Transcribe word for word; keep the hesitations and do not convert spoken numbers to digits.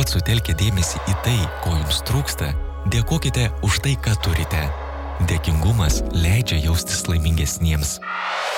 užuot sutelkę dėmesį į tai, ko jums trūksta, dėkokite už tai, ką turite. Dėkingumas leidžia jaustis laimingesniems.